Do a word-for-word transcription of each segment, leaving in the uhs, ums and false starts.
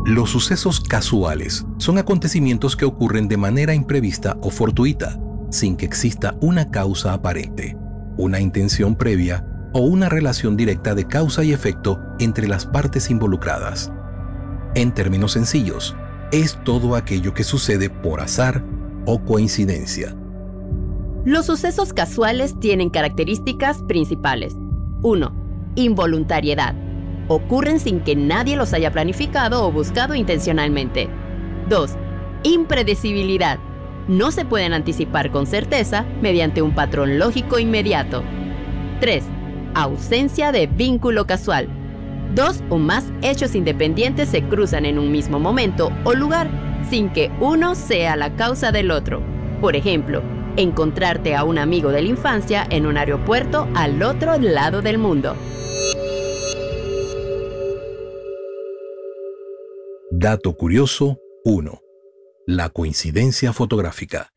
Los sucesos casuales son acontecimientos que ocurren de manera imprevista o fortuita, sin que exista una causa aparente, una intención previa o una relación directa de causa y efecto entre las partes involucradas. En términos sencillos, es todo aquello que sucede por azar o coincidencia. Los sucesos casuales tienen características principales. uno. Involuntariedad. Ocurren sin que nadie los haya planificado o buscado intencionalmente. dos. Impredecibilidad. No se pueden anticipar con certeza mediante un patrón lógico inmediato. tres. Ausencia de vínculo casual. Dos o más hechos independientes se cruzan en un mismo momento o lugar, sin que uno sea la causa del otro. Por ejemplo, encontrarte a un amigo de la infancia en un aeropuerto al otro lado del mundo. Dato curioso uno. La coincidencia fotográfica.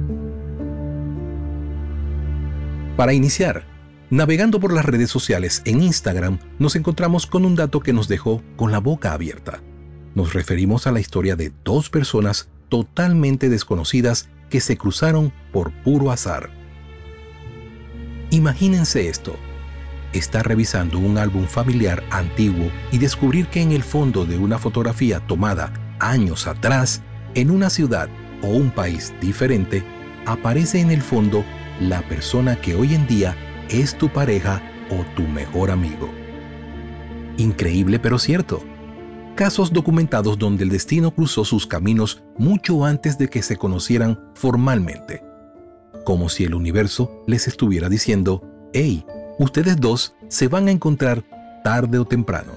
Para iniciar, navegando por las redes sociales en Instagram, nos encontramos con un dato que nos dejó con la boca abierta. Nos referimos a la historia de dos personas totalmente desconocidas que se cruzaron por puro azar. Imagínense esto: estar revisando un álbum familiar antiguo y descubrir que en el fondo de una fotografía tomada años atrás, en una ciudad o un país diferente, aparece en el fondo la persona que hoy en día es tu pareja o tu mejor amigo. Increíble pero cierto. Casos documentados donde el destino cruzó sus caminos mucho antes de que se conocieran formalmente. Como si el universo les estuviera diciendo: «Hey, ustedes dos se van a encontrar tarde o temprano».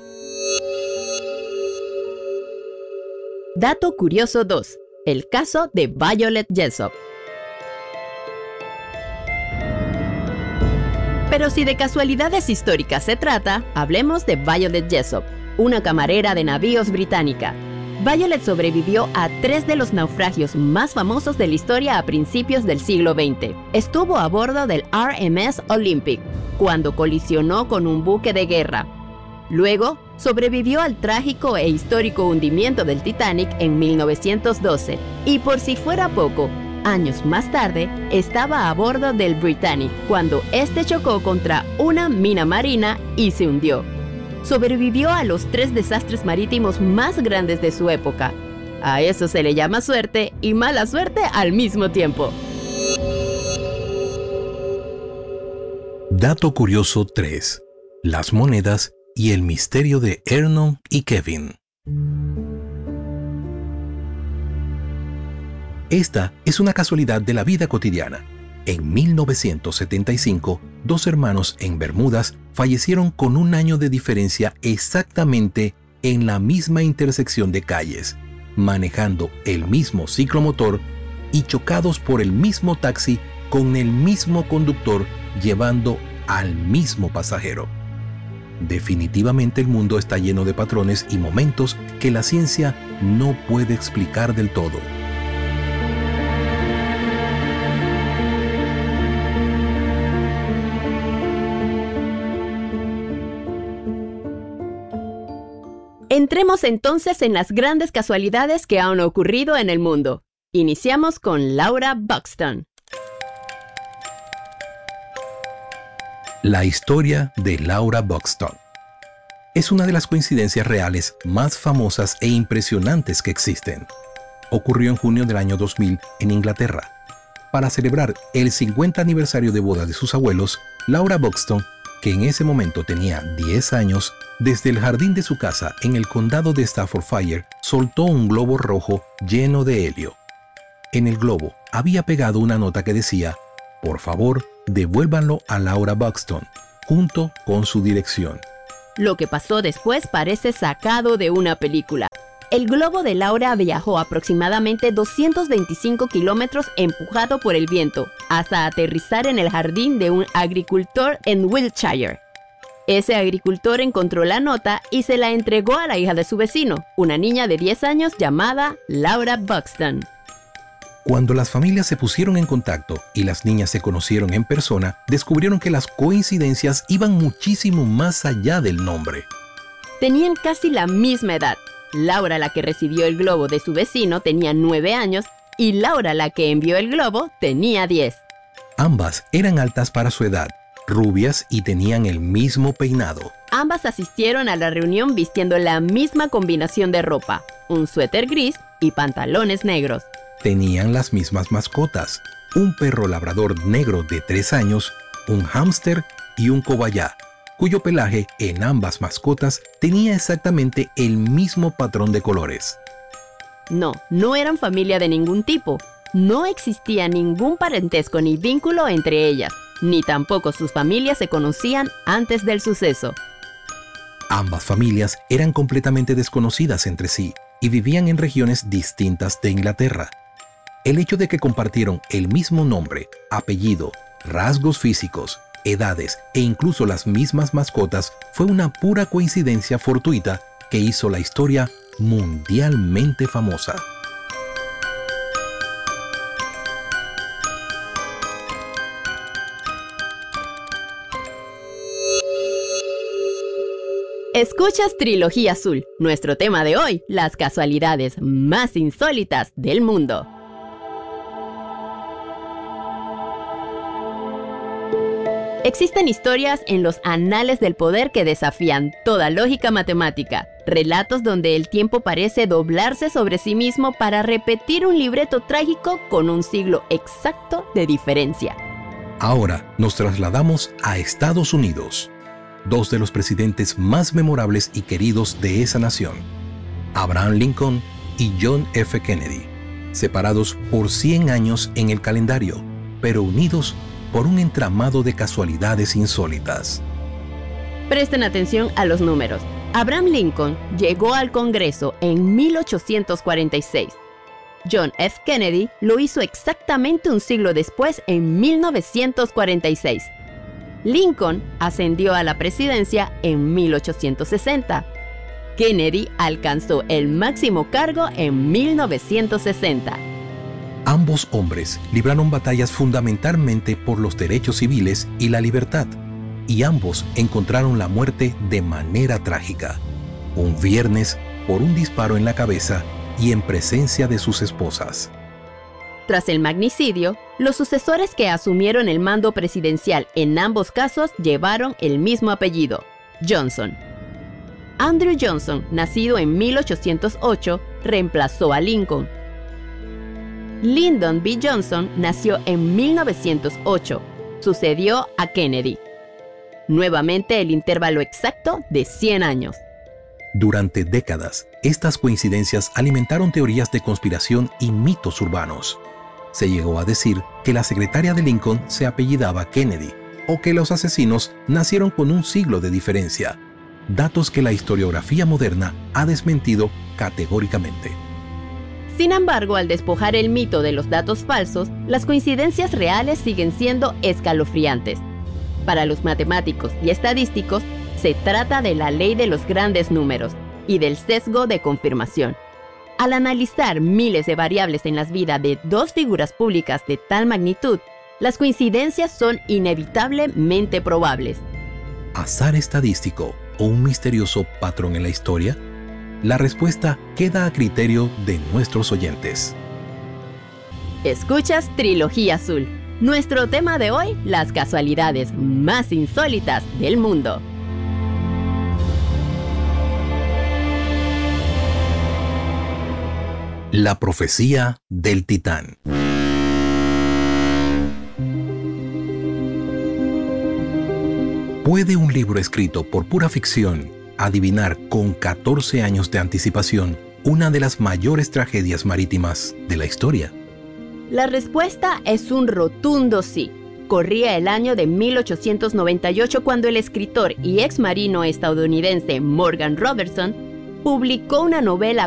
Dato curioso dos. El caso de Violet Jessop. Pero si de casualidades históricas se trata, hablemos de Violet Jessop, una camarera de navíos británica. Violet sobrevivió a tres de los naufragios más famosos de la historia a principios del siglo veinte. Estuvo a bordo del R M S Olympic, cuando colisionó con un buque de guerra. Luego, sobrevivió al trágico e histórico hundimiento del Titanic en mil novecientos doce. Y por si fuera poco, años más tarde, estaba a bordo del Britannic cuando este chocó contra una mina marina y se hundió. Sobrevivió a los tres desastres marítimos más grandes de su época. A eso se le llama suerte y mala suerte al mismo tiempo. Dato curioso tres. Las monedas y el misterio de Ernon y Kevin. Esta es una casualidad de la vida cotidiana. En mil novecientos setenta y cinco, dos hermanos en Bermudas fallecieron con un año de diferencia exactamente en la misma intersección de calles, manejando el mismo ciclomotor y chocados por el mismo taxi con el mismo conductor llevando al mismo pasajero. Definitivamente el mundo está lleno de patrones y momentos que la ciencia no puede explicar del todo. Entremos entonces en las grandes casualidades que han ocurrido en el mundo. Iniciamos con Laura Buxton. La historia de Laura Buxton es una de las coincidencias reales más famosas e impresionantes que existen. Ocurrió en junio del año dos mil en Inglaterra. Para celebrar el cincuenta aniversario de boda de sus abuelos, Laura Buxton, que en ese momento tenía diez años, desde el jardín de su casa en el condado de Staffordshire, soltó un globo rojo lleno de helio. En el globo había pegado una nota que decía: «Por favor, devuélvanlo a Laura Buxton», junto con su dirección. Lo que pasó después parece sacado de una película. El globo de Laura viajó aproximadamente doscientos veinticinco kilómetros empujado por el viento, hasta aterrizar en el jardín de un agricultor en Wiltshire. Ese agricultor encontró la nota y se la entregó a la hija de su vecino, una niña de diez años llamada Laura Buxton. Cuando las familias se pusieron en contacto y las niñas se conocieron en persona, descubrieron que las coincidencias iban muchísimo más allá del nombre. Tenían casi la misma edad, Laura, la que recibió el globo de su vecino, tenía nueve años y Laura, la que envió el globo, tenía diez. Ambas eran altas para su edad, rubias y tenían el mismo peinado. Ambas asistieron a la reunión vistiendo la misma combinación de ropa, un suéter gris y pantalones negros. Tenían las mismas mascotas, un perro labrador negro de tres años, un hámster y un cobayá, cuyo pelaje en ambas mascotas tenía exactamente el mismo patrón de colores. No, no eran familia de ningún tipo. No existía ningún parentesco ni vínculo entre ellas, ni tampoco sus familias se conocían antes del suceso. Ambas familias eran completamente desconocidas entre sí y vivían en regiones distintas de Inglaterra. El hecho de que compartieron el mismo nombre, apellido, rasgos físicos, edades e incluso las mismas mascotas fue una pura coincidencia fortuita que hizo la historia mundialmente famosa. Escuchas Trilogía Azul, nuestro tema de hoy, las casualidades más insólitas del mundo. Existen historias en los anales del poder que desafían toda lógica matemática, relatos donde el tiempo parece doblarse sobre sí mismo para repetir un libreto trágico con un siglo exacto de diferencia. Ahora nos trasladamos a Estados Unidos. Dos de los presidentes más memorables y queridos de esa nación, Abraham Lincoln y John F. Kennedy, separados por cien años en el calendario, pero unidos por un entramado de casualidades insólitas. Presten atención a los números. Abraham Lincoln llegó al Congreso en mil ochocientos cuarenta y seis. John F. Kennedy lo hizo exactamente un siglo después, en mil novecientos cuarenta y seis. Lincoln ascendió a la presidencia en mil ochocientos sesenta. Kennedy alcanzó el máximo cargo en mil novecientos sesenta. Ambos hombres libraron batallas fundamentalmente por los derechos civiles y la libertad, y ambos encontraron la muerte de manera trágica, un viernes por un disparo en la cabeza y en presencia de sus esposas. Tras el magnicidio, los sucesores que asumieron el mando presidencial en ambos casos llevaron el mismo apellido, Johnson. Andrew Johnson, nacido en mil ochocientos ocho, reemplazó a Lincoln. Lyndon B. Johnson nació en mil novecientos ocho, sucedió a Kennedy. Nuevamente el intervalo exacto de cien años. Durante décadas, estas coincidencias alimentaron teorías de conspiración y mitos urbanos. Se llegó a decir que la secretaria de Lincoln se apellidaba Kennedy, o que los asesinos nacieron con un siglo de diferencia, datos que la historiografía moderna ha desmentido categóricamente. Sin embargo, al despojar el mito de los datos falsos, las coincidencias reales siguen siendo escalofriantes. Para los matemáticos y estadísticos, se trata de la ley de los grandes números y del sesgo de confirmación. Al analizar miles de variables en las vidas de dos figuras públicas de tal magnitud, las coincidencias son inevitablemente probables. ¿Azar estadístico o un misterioso patrón en la historia? La respuesta queda a criterio de nuestros oyentes. Escuchas Trilogía Azul. Nuestro tema de hoy, las casualidades más insólitas del mundo. La profecía del Titán. ¿Puede un libro escrito por pura ficción adivinar con catorce años de anticipación una de las mayores tragedias marítimas de la historia? La respuesta es un rotundo sí. Corría el año de mil ochocientos noventa y ocho cuando el escritor y ex marino estadounidense Morgan Robertson publicó una novela